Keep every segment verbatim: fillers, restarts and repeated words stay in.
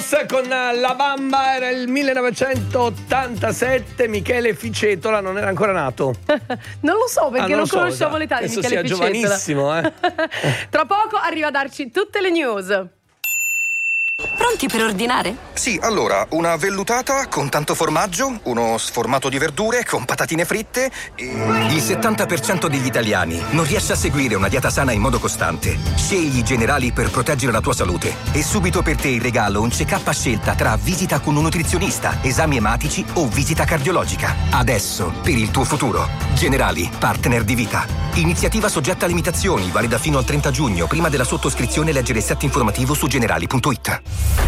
News con La Bamba, era il millenovecentottantasette, Michele Ficetola non era ancora nato. Non lo so perché ah, non, non so, conosciamo già. l'età di Penso Michele sia Ficetola. Giovanissimo, eh. Tra poco arriva a darci tutte le news. Pronti per ordinare? Sì, allora, una vellutata con tanto formaggio, uno sformato di verdure con patatine fritte e... Il settanta per cento degli italiani non riesce a seguire una dieta sana in modo costante. Scegli i Generali per proteggere la tua salute. E subito per te in regalo un check-up a scelta tra visita con un nutrizionista, esami ematici o visita cardiologica. Adesso, per il tuo futuro. Generali, partner di vita. Iniziativa soggetta a limitazioni, valida fino al trenta giugno. Prima della sottoscrizione leggere il set informativo su generali punto it.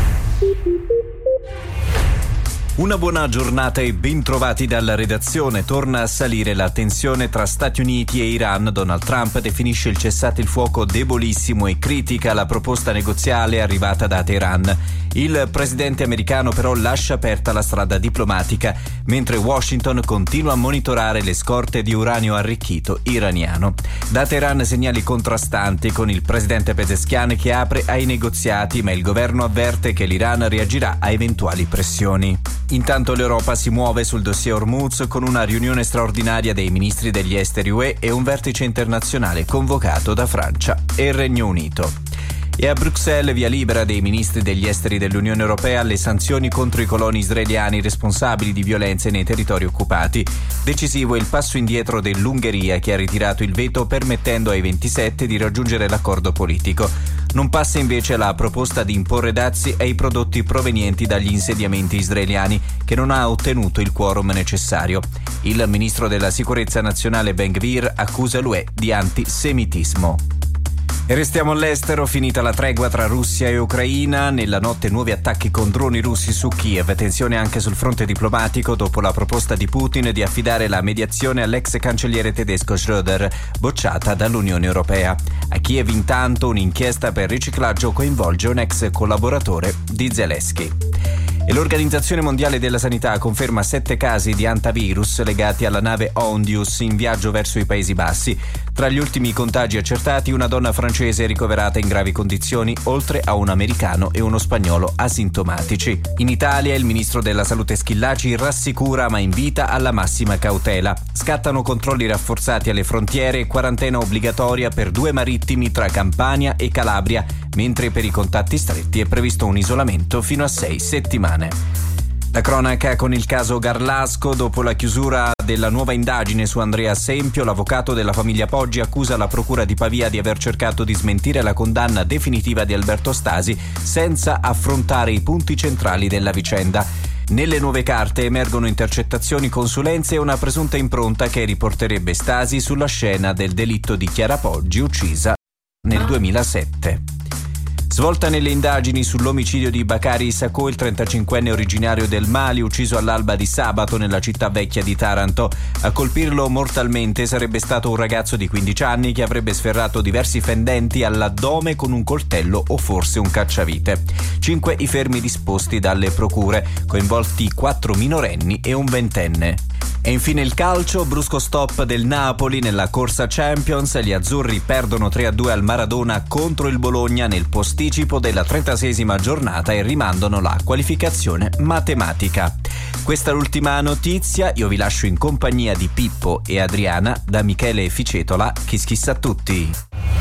Una buona giornata e ben trovati dalla redazione. Torna a salire la tensione tra Stati Uniti e Iran. Donald Trump definisce il cessate il fuoco debolissimo e critica la proposta negoziale arrivata da Teheran. Il presidente americano però lascia aperta la strada diplomatica, mentre Washington continua a monitorare le scorte di uranio arricchito iraniano. Da Teheran segnali contrastanti, con il presidente Pezeshkian che apre ai negoziati, ma il governo avverte che l'Iran reagirà a eventuali pressioni. Intanto l'Europa si muove sul dossier Hormuz con una riunione straordinaria dei ministri degli esteri U E e un vertice internazionale convocato da Francia e Regno Unito. E a Bruxelles via libera dei ministri degli esteri dell'Unione Europea alle sanzioni contro i coloni israeliani responsabili di violenze nei territori occupati. Decisivo è il passo indietro dell'Ungheria, che ha ritirato il veto permettendo ai ventisette di raggiungere l'accordo politico. Non passa invece la proposta di imporre dazi ai prodotti provenienti dagli insediamenti israeliani, che non ha ottenuto il quorum necessario. Il ministro della sicurezza nazionale Ben Gvir accusa l'U E di antisemitismo. E restiamo all'estero, finita la tregua tra Russia e Ucraina. Nella notte nuovi attacchi con droni russi su Kiev, tensione anche sul fronte diplomatico dopo la proposta di Putin di affidare la mediazione all'ex cancelliere tedesco Schröder, bocciata dall'Unione Europea. A Kiev intanto un'inchiesta per riciclaggio coinvolge un ex collaboratore di Zelensky. E l'Organizzazione Mondiale della Sanità conferma sette casi di antivirus legati alla nave Ondius in viaggio verso i Paesi Bassi. Tra gli ultimi contagi accertati, una donna francese ricoverata in gravi condizioni, oltre a un americano e uno spagnolo asintomatici. In Italia il ministro della Salute Schillaci rassicura ma invita alla massima cautela. Scattano controlli rafforzati alle frontiere e quarantena obbligatoria per due marittimi tra Campania e Calabria, mentre per i contatti stretti è previsto un isolamento fino a sei settimane. La cronaca con il caso Garlasco. Dopo la chiusura della nuova indagine su Andrea Sempio, l'avvocato della famiglia Poggi accusa la procura di Pavia di aver cercato di smentire la condanna definitiva di Alberto Stasi senza affrontare i punti centrali della vicenda. Nelle nuove carte emergono intercettazioni, consulenze e una presunta impronta che riporterebbe Stasi sulla scena del delitto di Chiara Poggi, uccisa nel duemilasette. Svolta nelle indagini sull'omicidio di Bakari Issacco, il trentacinquenne originario del Mali, ucciso all'alba di sabato nella città vecchia di Taranto. A colpirlo mortalmente sarebbe stato un ragazzo di quindici anni che avrebbe sferrato diversi fendenti all'addome con un coltello o forse un cacciavite. Cinque i fermi disposti dalle procure, coinvolti quattro minorenni e un ventenne. E infine il calcio, brusco stop del Napoli nella corsa Champions. Gli azzurri perdono tre a due al Maradona contro il Bologna nel posticipo della trentaseiesima giornata e rimandano la qualificazione matematica. Questa è l'ultima notizia, io vi lascio in compagnia di Pippo e Adriana. Da Michele Ficetola, Kiss Kiss a tutti.